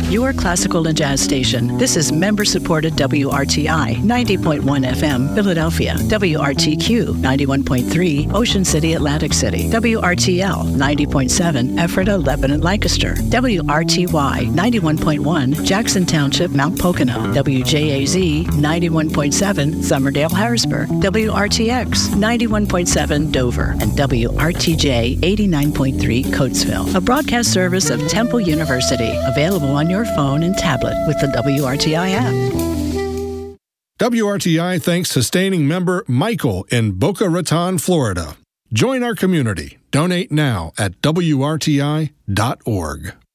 your classical and jazz station. This is member-supported WRTI 90.1 FM, Philadelphia. WRTQ 91.3, Ocean City, Atlantic City. WRTL 90.7, Ephrata, Lebanon, Lancaster. WRTY 91.1, Jackson Township, Mount Pocono. WJAZ 91.7, Summerdale, Harrisburg. WRTX 91.7, Dover. And WRTJ 89.3, Coatesville. A broadcast service of Temple University, available on your phone and tablet with the WRTI app. WRTI thanks sustaining member Michael in Boca Raton, Florida. Join our community. Donate now at WRTI.org.